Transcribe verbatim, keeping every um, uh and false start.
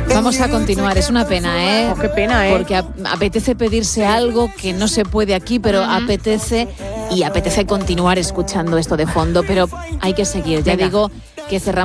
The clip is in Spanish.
Vamos a continuar, es una pena, ¿eh? Oh, qué pena, ¿eh? Porque ap- apetece pedirse algo que no se puede aquí, pero uh-huh. apetece y apetece continuar escuchando esto de fondo, pero hay que seguir. Ya Venga. digo que cerramos